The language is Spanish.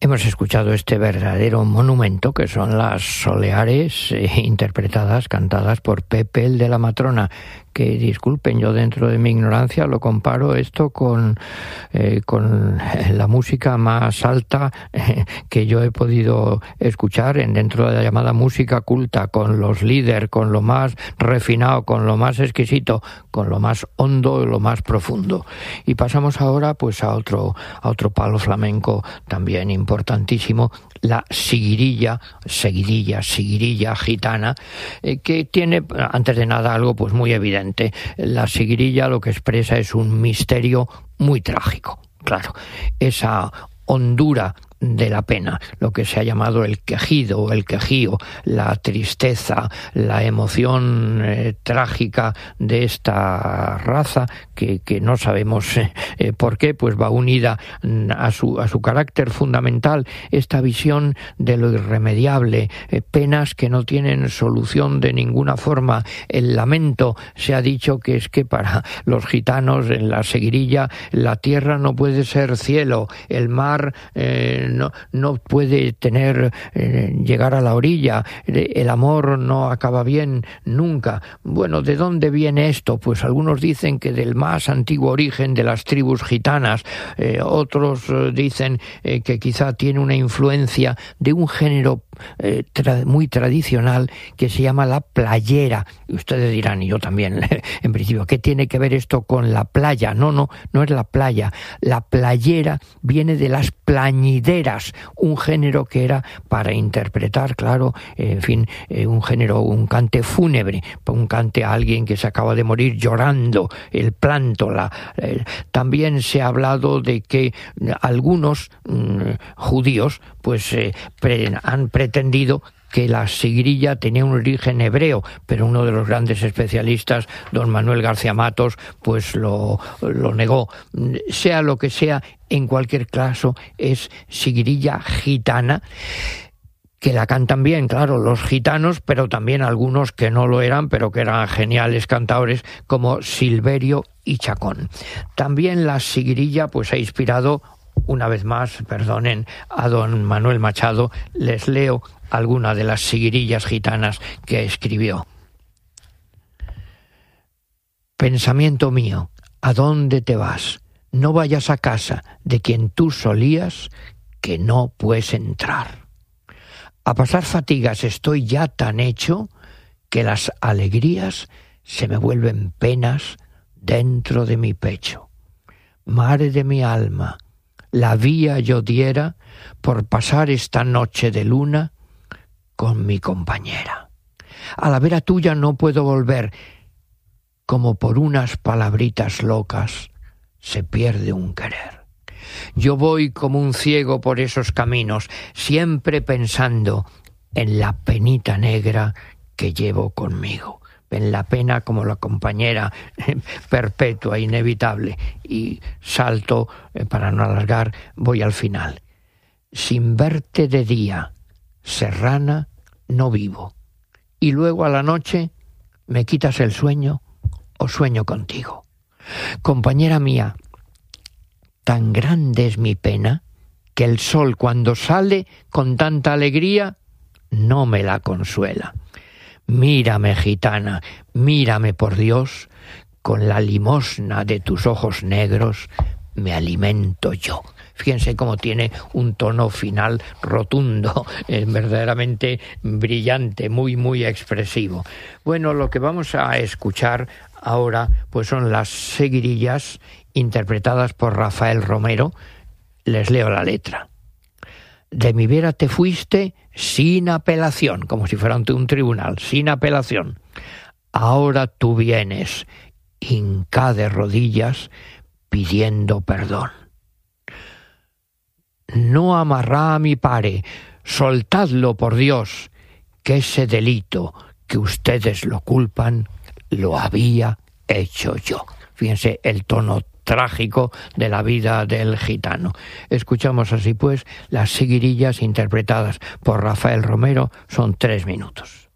Hemos escuchado este verdadero monumento que son las soleares interpretadas, cantadas por Pepe el de la Matrona, que disculpen, yo dentro de mi ignorancia lo comparo esto con la música más alta que yo he podido escuchar dentro de la llamada música culta, con los líderes, con lo más refinado, con lo más exquisito, con lo más hondo y lo más profundo. Y pasamos ahora pues a otro palo flamenco también importantísimo, la seguirilla gitana, que tiene antes de nada algo pues muy evidente. La seguirilla lo que expresa es un misterio muy trágico, claro, esa hondura de la pena, lo que se ha llamado el quejido o el quejío, la tristeza, la emoción trágica de esta raza que no sabemos por qué, pues va unida a su carácter fundamental, esta visión de lo irremediable, penas que no tienen solución de ninguna forma. El lamento, se ha dicho que es que para los gitanos en la seguirilla la tierra no puede ser cielo, el mar no puede llegar a la orilla, el amor no acaba bien nunca. Bueno, ¿de dónde viene esto? Pues algunos dicen que del más antiguo origen de las tribus gitanas, otros dicen que quizá tiene una influencia de un género muy tradicional que se llama la playera. Y ustedes dirán, y yo también, en principio, ¿qué tiene que ver esto con la playa? No es la playa. La playera viene de las plañideras, un género que era para interpretar, claro, en fin, un género, un cante fúnebre, un cante a alguien que se acaba de morir llorando, el planto. También se ha hablado de que algunos judíos pues han pretendido que la seguirilla tenía un origen hebreo, pero uno de los grandes especialistas, don Manuel García Matos, pues lo negó. Sea lo que sea, en cualquier caso es seguirilla gitana, que la cantan bien, claro, los gitanos, pero también algunos que no lo eran, pero que eran geniales cantadores, como Silverio y Chacón. También la seguirilla pues ha inspirado, una vez más, perdonen, a don Manuel Machado. Les leo alguna de las seguirillas gitanas que escribió. Pensamiento mío, ¿a dónde te vas? No vayas a casa de quien tú solías, que no puedes entrar. A pasar fatigas estoy ya tan hecho que las alegrías se me vuelven penas dentro de mi pecho. Mare de mi alma, la vía yo diera por pasar esta noche de luna con mi compañera. A la vera tuya no puedo volver, como por unas palabritas locas se pierde un querer. Yo voy como un ciego por esos caminos, siempre pensando en la penita negra que llevo conmigo. En la pena como la compañera perpetua, inevitable. Y salto, para no alargar, voy al final. Sin verte de día, serrana, no vivo. Y luego a la noche me quitas el sueño o sueño contigo. Compañera mía, tan grande es mi pena que el sol cuando sale con tanta alegría no me la consuela. Mírame, gitana, mírame por Dios, con la limosna de tus ojos negros me alimento yo. Fíjense cómo tiene un tono final rotundo, verdaderamente brillante, muy, muy expresivo. Bueno, lo que vamos a escuchar ahora pues son las seguirillas interpretadas por Rafael Romero. Les leo la letra. De mi vera te fuiste sin apelación, como si fuera ante un tribunal, sin apelación. Ahora tú vienes, hinca de rodillas, pidiendo perdón. No amarrá a mi pare, soltadlo por Dios, que ese delito que ustedes lo culpan, lo había hecho yo. Fíjense el tono trágico de la vida del gitano. Escuchamos así pues las seguirillas interpretadas por Rafael Romero, son 3 minutos.